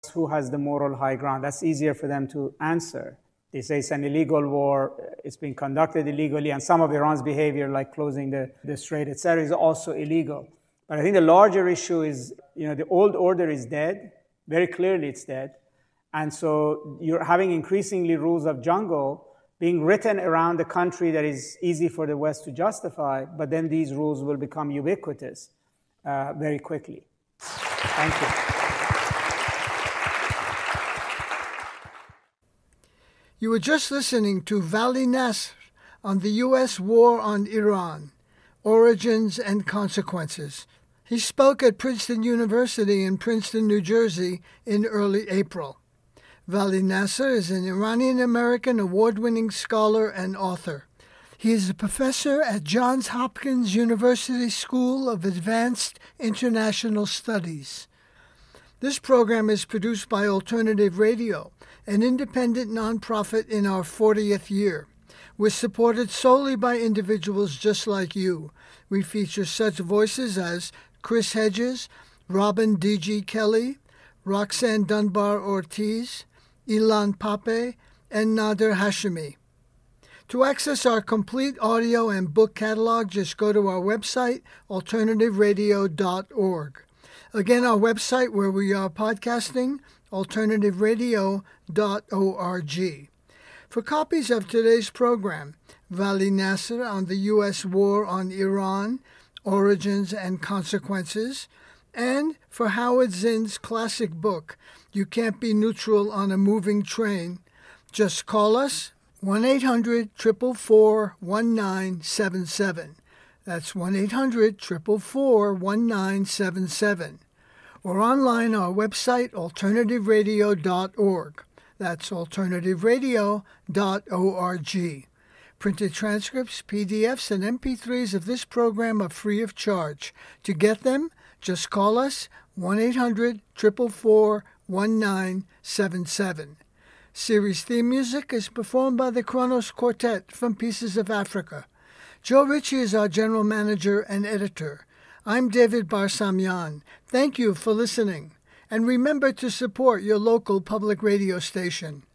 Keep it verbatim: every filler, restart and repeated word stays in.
who has the moral high ground. That's easier for them to answer. They say it's an illegal war, it's being conducted illegally, and some of Iran's behavior, like closing the, the strait, et cetera, is also illegal. But I think the larger issue is, you know, the old order is dead. Very clearly it's dead. And so you're having increasingly rules of jungle being written around the country that is easy for the West to justify, but then these rules will become ubiquitous uh, very quickly. Thank you. You were just listening to Vali Nasr on the U S war on Iran, Origins and Consequences. He spoke at Princeton University in Princeton, New Jersey in early April. Vali Nasr is an Iranian-American award-winning scholar and author. He is a professor at Johns Hopkins University School of Advanced International Studies. This program is produced by Alternative Radio, an independent nonprofit in our fortieth year. We're supported solely by individuals just like you. We feature such voices as Chris Hedges, Robin D G. Kelly, Roxanne Dunbar Ortiz, Ilan Pape, and Nader Hashemi. To access our complete audio and book catalog, just go to our website, alternative radio dot org. Again, our website where we are podcasting, alternative radio dot org. For copies of today's program, Vali Nasr on the U S war on Iran, Origins and Consequences, and for Howard Zinn's classic book, You Can't Be Neutral on a Moving Train, just call us one eight hundred, four four four, one nine seven seven. That's one eight hundred, four four four, one nine seven seven. Or online our website, alternative radio dot org. That's alternative radio dot org. Printed transcripts, P D Fs, and M P threes of this program are free of charge. To get them, just call us one eight hundred, four four four, one nine seven seven. Series theme music is performed by the Kronos Quartet from Pieces of Africa. Joe Ritchie is our general manager and editor. I'm David Barsamyan. Thank you for listening. And remember to support your local public radio station.